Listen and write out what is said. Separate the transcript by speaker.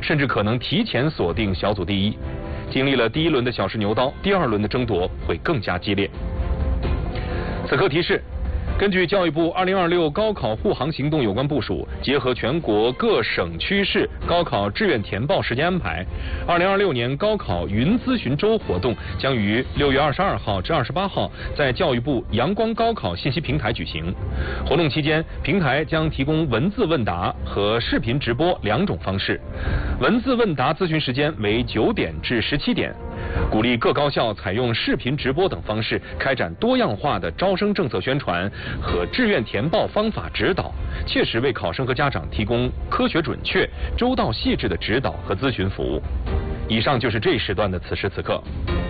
Speaker 1: 甚至可能提前锁定小组第一。经历了第1轮的小试牛刀，第2轮的争夺会更加激烈。此刻提示。根据教育部2026高考护航行动有关部署，结合全国各省区市高考志愿填报时间安排，2026年高考云咨询周活动将于6月22号至28号在教育部阳光高考信息平台举行。活动期间，平台将提供文字问答和视频直播2种方式。文字问答咨询时间为9点至17点。鼓励各高校采用视频直播等方式，开展多样化的招生政策宣传和志愿填报方法指导，切实为考生和家长提供科学准确、周到细致的指导和咨询服务。以上就是这一时段的此时此刻。